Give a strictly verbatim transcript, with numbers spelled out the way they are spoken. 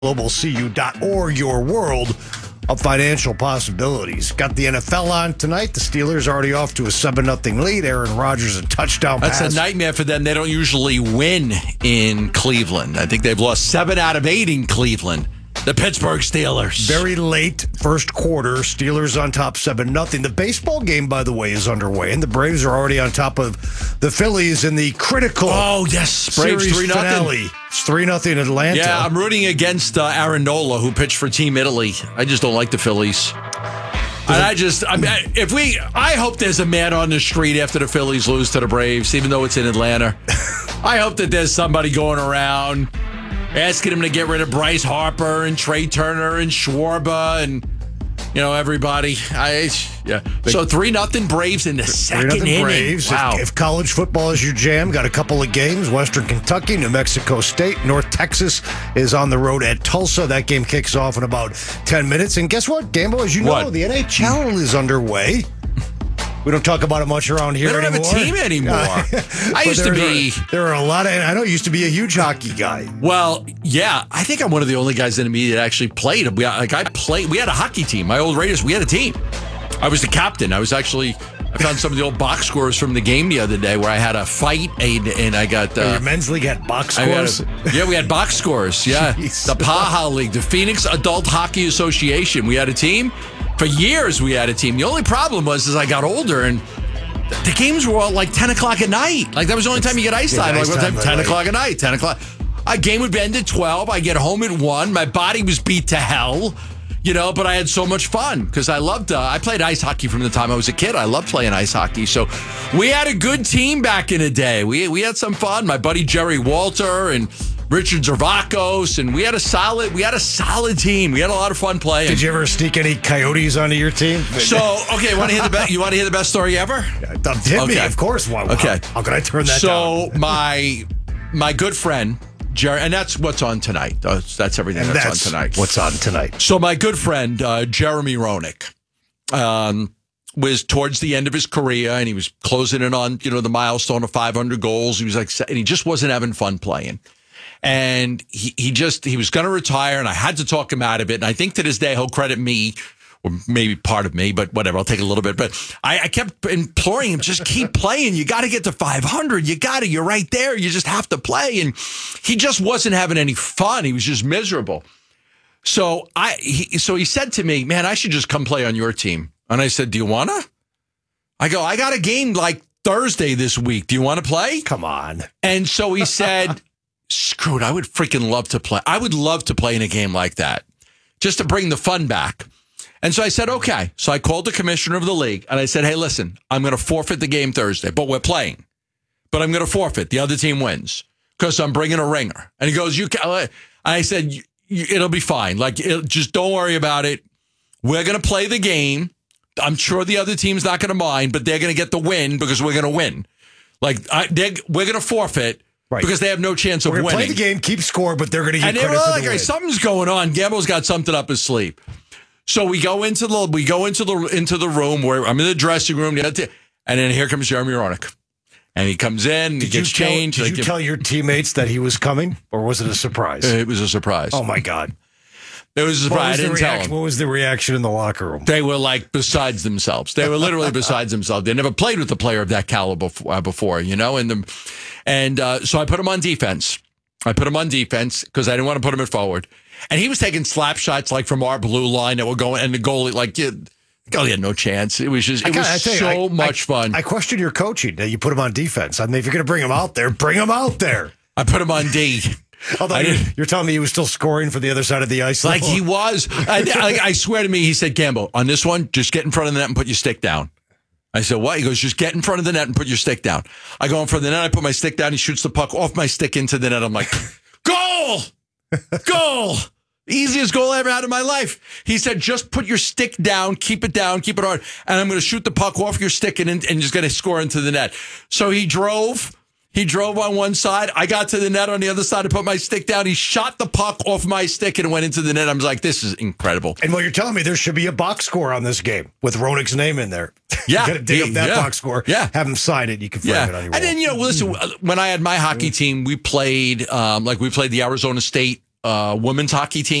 global c u dot org, your world of financial possibilities. Got the N F L on tonight. The Steelers already off to a seven nothing lead. Aaron Rodgers a touchdown That's pass. a nightmare for them. They don't usually win in Cleveland. I think they've lost seven out of eight in Cleveland. The Pittsburgh Steelers. Very late first quarter. Steelers on top seven nothing. The baseball game, by the way, is underway, and the Braves are already on top of the Phillies in the critical Oh, yes. Braves series three finale. nothing. It's three nothing Atlanta. Yeah, I'm rooting against uh, Aaron Nola, who pitched for Team Italy. I just don't like the Phillies. And I just, I mean, if we, I hope there's a man on the street after the Phillies lose to the Braves, even though it's in Atlanta. I hope that there's somebody going around asking him to get rid of Bryce Harper and Trey Turner and Schwarber and, you know, everybody. I yeah. So three nothing Braves in the second inning. Braves. Wow. If, if college football is your jam, got a couple of games. Western Kentucky, New Mexico State, North Texas is on the road at Tulsa. That game kicks off in about ten minutes. And guess what, Gambo? As you know, What? the N H L is underway. We don't talk about it much around here They don't anymore. have a team anymore. I But used to there be. Are, there are a lot of. I know. I used to be a huge hockey guy. Well, yeah, I think I'm one of the only guys in the media that actually played. We, like I played. We had a hockey team. My old Raiders. We had a team. I was the captain. I was actually. I found some of the old box scores from the game the other day where I had a fight and, and I got. Uh, Your men's league had box I got scores. a- yeah, we had box scores. Yeah, Jeez. the P A H A League, the Phoenix Adult Hockey Association. We had a team for years. We had a team. The only problem was as I got older and. The games were all like ten o'clock at night. Like, that was the only time you get ice Yeah, time. ice like, what time time? at ten night. o'clock at night. ten o'clock. A game would end at twelve. I get home at one. My body was beat to hell, you know, but I had so much fun because I loved, uh, I played ice hockey from the time I was a kid. I loved playing ice hockey. So we had a good team back in the day. We, we had some fun. My buddy Jerry Walter and Richard Zervakos, and we had a solid, we had a solid team. We had a lot of fun playing. Did you ever sneak any coyotes onto your team? So, okay, want to hear the best? You want to hear the best story ever? Hit me, Okay. of course. Wow, wow. Okay. How could I turn that down? So my my good friend Jerry, and that's what's on tonight. That's, that's everything And that's, that's on tonight. what's on tonight. So my good friend uh, Jeremy Roenick um, was towards the end of his career, and he was closing in on you know the milestone of five hundred goals. He was like, and he just wasn't having fun playing. And he, he just, he was going to retire, and I had to talk him out of it. And I think to this day, he'll credit me, or maybe part of me, but whatever, I'll take a little bit. But I, I kept imploring him, just keep playing. You got to get to five hundred. You got to, you're right there. You just have to play. And he just wasn't having any fun. He was just miserable. So I, he, so he said to me, man, I should just come play on your team. And I said, do you want to? I go, I got a game like Thursday this week. Do you want to play? Come on. And so he said, screw it, I would freaking love to play. I would love to play in a game like that just to bring the fun back. And so I said, okay. So I called the commissioner of the league and I said, hey, listen, I'm going to forfeit the game Thursday, but we're playing. But I'm going to forfeit. The other team wins because I'm bringing a ringer. And he goes, you can. And I said, "You- you- it'll be fine. Like, it, just don't worry about it. We're going to play the game. I'm sure the other team's not going to mind, but they're going to get the win because we're going to win. Like, I, they're, we're going to forfeit. Right. Because they have no chance of We're going to winning. play the game, keep score, but they're going to get And they credit were for like, the win. something's going on. Gambo's got something up his sleeve. So we go into the we go into the into the room where I'm in the dressing room, and then here comes Jeremy Roenick, and he comes in, Did he gets you tell, changed. Did like, you tell your teammates that he was coming, or was it a surprise? it was a surprise. Oh my God! It was a What surprise. I was, the didn't tell reaction, him. what was the reaction in the locker room? They were like besides themselves. They were literally besides themselves. They never played with a player of that caliber before, uh, before you know. And the, and uh, so I put him on defense. I put him on defense because I didn't want to put him at forward. And he was taking slap shots like from our blue line that were going, and the goalie like yeah, the goalie had no chance. It was just it I was gotta- I tell you, so I- much I, fun. I question your coaching that you put him on defense. I mean, if you're going to bring him out there, bring him out there. I put him on D. Although I you're, didn't- you're telling me he was still scoring for the other side of the ice. Like level? he was. I, I, I swear to me, he said, Gambo, on this one, just get in front of the net and put your stick down. I said, what? He goes, just get in front of the net and put your stick down. I go in front of the net, I put my stick down, he shoots the puck off my stick into the net. I'm like, goal! Goal! Easiest goal I ever had in my life. He said, just put your stick down, keep it down, keep it hard, and I'm going to shoot the puck off your stick and, and just going to score into the net. So he drove. He drove on one side. I got to the net on the other side. I put my stick down. He shot the puck off my stick and it went into the net. I was like, this is incredible. And what you're telling me, there should be a box score on this game with Roenick's name in there. Yeah. You got to dig He- up that yeah. box score. Yeah. Have him sign it. You can frame Yeah. it on your And wall. then, you know, listen, when I had my hockey team, we played, um, like we played the Arizona State uh, women's hockey team.